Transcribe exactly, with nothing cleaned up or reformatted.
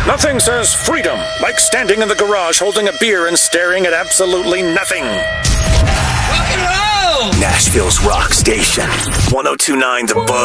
Nothing says freedom like standing in the garage holding a beer and staring at absolutely nothing. Rock and roll! Nashville's rock station. one oh two point nine The Buzz.